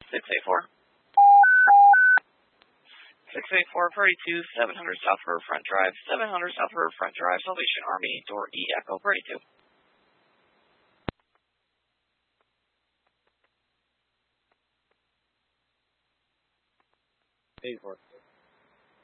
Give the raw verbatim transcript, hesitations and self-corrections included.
six eight four. six eight four, Purdy two, seven hundred South Riverfront Drive, seven hundred South Riverfront Drive, Salvation Army, door E, Echo, Purdy two. eight four.